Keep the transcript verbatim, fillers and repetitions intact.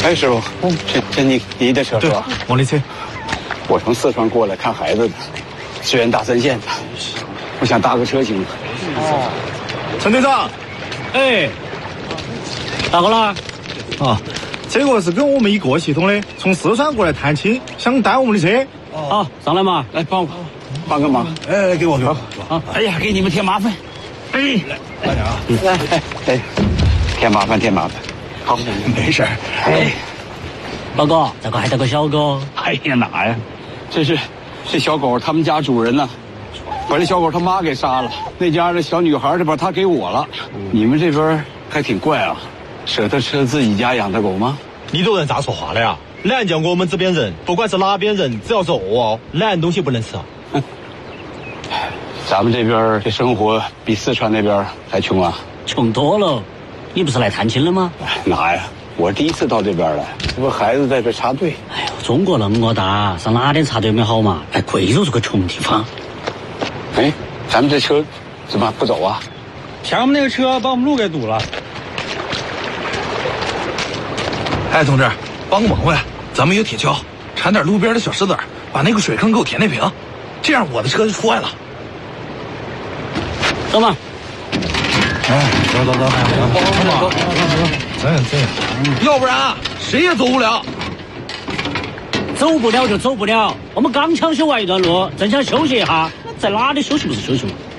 哎，师傅，这这你你的车是吧？ 我的车。 我从四川过来看孩子的，支援大三线的，我想搭个车行吗？ 哦，陈队长， 哎，咋个了？ 啊，这个是跟我们一个系统的，从四川过来探亲，想带我们的车。 好，上来嘛， 来帮我帮个忙。 哎，来给我给我。 啊，哎呀，给你们添麻烦。哎， 来点啊！ 来，哎哎，添麻烦添麻烦。好， 没事。 哎，老哥，这个还带个小狗。 哎呀，哪呀？这是这小狗他们家主人呢，把这小狗他妈给杀了。那家的小女孩就把它给我了。你们这边还挺怪啊，舍得吃自己家养的狗吗？ 你这人咋说话的呀？懒叫我们这边人，不管是哪边人，只要是饿哦，懒东西不能吃啊。 哼，咱们这边这生活比四川那边还穷啊。 穷多了。你不是来探亲了吗？ 哪呀？我第一次到这边来，这不孩子在这插队。 哎呦，中国那么大，上哪点插队没好嘛？还贵州是个穷地方。 哎，咱们这车怎么不走啊？ 前面那个车把我们路给堵了。 哎，同志，帮个忙呗，咱们有铁锹，铲点路边的小石子，把那个水坑给我填填平，这样我的车就出来了。 走嘛。 哎，走走走，帮忙，这样这样，要不然谁也走不了。 走不了就走不了，我们刚抢修完一段路，正想休息一下，在哪里休息不是休息嘛？